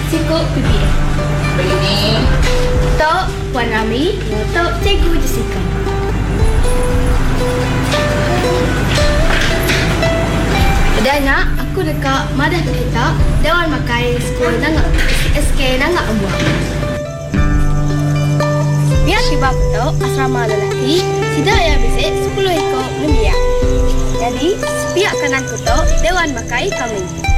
Sikok PPA. Begini. Tok Puan Rami, Tok Cikgu Jessica. Dan nak, aku dekat Madah Kita, Dewan Makai Sekolah Nangak SK Nangak Ambuang. Biar tiba betul asrama lelaki, tidak yang bisik 10 ekor lumbia. Jadi, pihak kanan kutuk Dewan Makai kami.